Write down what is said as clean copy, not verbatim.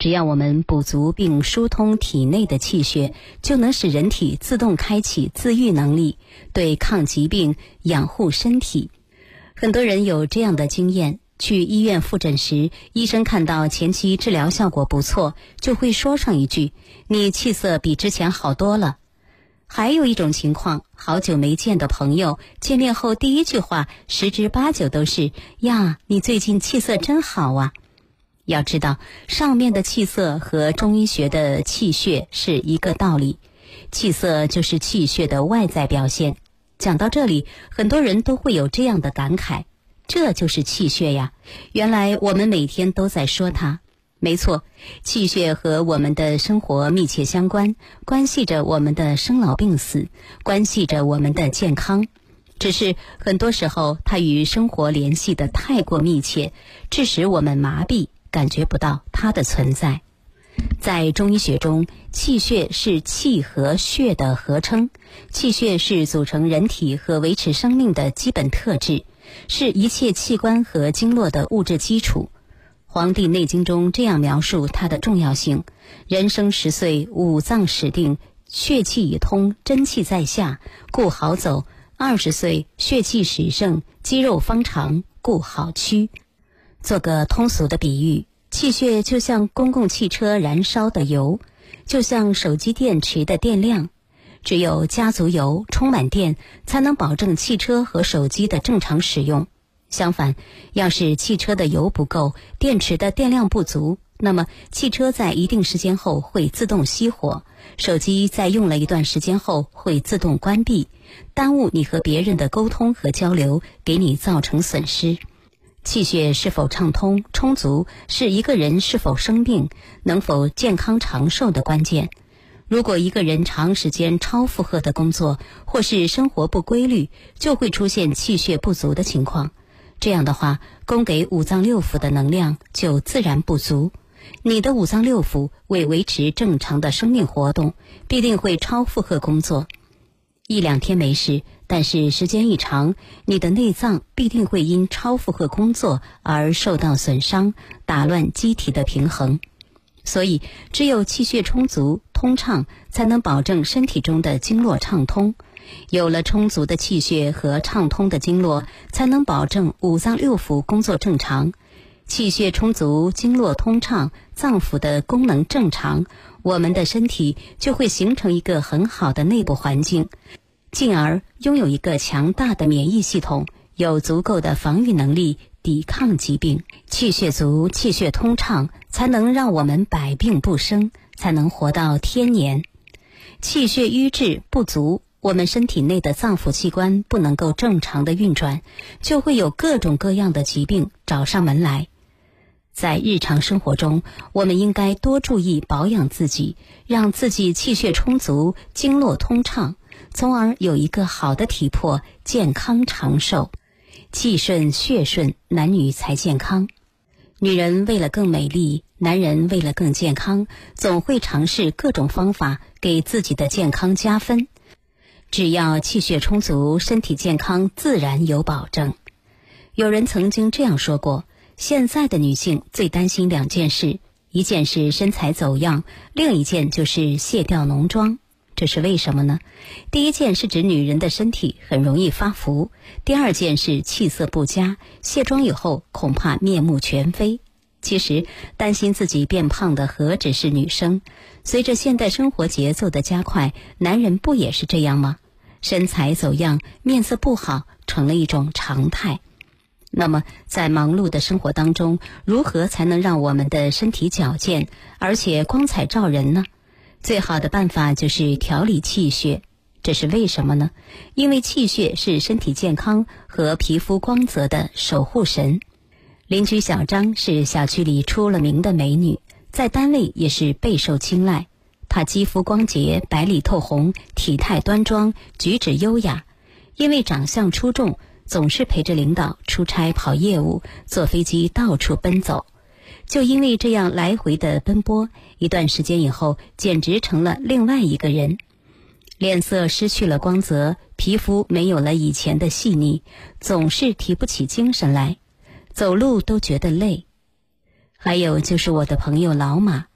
只要我们补足并疏通体内的气血，就能使人体自动开启自愈能力，对抗疾病，养护身体。很多人有这样的经验，去医院复诊时，医生看到前期治疗效果不错，就会说上一句：你气色比之前好多了。还有一种情况，好久没见的朋友见面后第一句话10之8九都是：呀，你最近气色真好啊。要知道，上面的气色和中医学的气血是一个道理，气色就是气血的外在表现。讲到这里，很多人都会有这样的感慨，这就是气血呀，原来我们每天都在说它。没错，气血和我们的生活密切相关，关系着我们的生老病死，关系着我们的健康。只是很多时候它与生活联系得太过密切，致使我们麻痹，感觉不到它的存在。在中医学中，气血是气和血的合称，气血是组成人体和维持生命的基本特质，是一切器官和经络的物质基础。《黄帝内经》中这样描述它的重要性：人生10岁，五脏始定，血气已通，真气在下，故好走；20岁，血气始盛，肌肉方长，故好驱。做个通俗的比喻，气血就像公共汽车燃烧的油，就像手机电池的电量。只有加足油，充满电，才能保证汽车和手机的正常使用。相反，要是汽车的油不够，电池的电量不足，那么汽车在一定时间后会自动熄火，手机在用了一段时间后会自动关闭，耽误你和别人的沟通和交流，给你造成损失。气血是否畅通充足，是一个人是否生病，能否健康长寿的关键。如果一个人长时间超负荷的工作，或是生活不规律，就会出现气血不足的情况。这样的话，供给五脏六腑的能量就自然不足，你的五脏六腑为维持正常的生命活动，必定会超负荷工作。1-2天没事，但是时间一长，你的内脏必定会因超负荷工作而受到损伤，打乱机体的平衡。所以，只有气血充足、通畅，才能保证身体中的经络畅通。有了充足的气血和畅通的经络，才能保证五脏六腑工作正常。气血充足，经络通畅，脏腑的功能正常，我们的身体就会形成一个很好的内部环境，进而拥有一个强大的免疫系统，有足够的防御能力，抵抗疾病。气血足，气血通畅，才能让我们百病不生，才能活到天年。气血瘀滞不足，我们身体内的脏腑器官不能够正常的运转，就会有各种各样的疾病找上门来。在日常生活中，我们应该多注意保养自己，让自己气血充足，经络通畅，从而有一个好的体魄，健康长寿。气顺血顺，男女才健康。女人为了更美丽，男人为了更健康，总会尝试各种方法给自己的健康加分。只要气血充足，身体健康自然有保证。有人曾经这样说过，现在的女性最担心2件事，一件是身材走样，另一件就是卸掉浓妆。这是为什么呢？第一件是指女人的身体很容易发福，第二件是气色不佳，卸妆以后恐怕面目全非。其实担心自己变胖的何止是女生，随着现代生活节奏的加快，男人不也是这样吗？身材走样，面色不好，成了一种常态。那么在忙碌的生活当中，如何才能让我们的身体矫健，而且光彩照人呢？最好的办法就是调理气血。这是为什么呢？因为气血是身体健康和皮肤光泽的守护神。邻居小张是小区里出了名的美女，在单位也是备受青睐。她肌肤光洁，白里透红，体态端庄，举止优雅。因为长相出众，总是陪着领导出差跑业务，坐飞机到处奔走。就因为这样来回的奔波，一段时间以后，简直成了另外一个人。脸色失去了光泽，皮肤没有了以前的细腻，总是提不起精神来，走路都觉得累。还有就是我的朋友老马，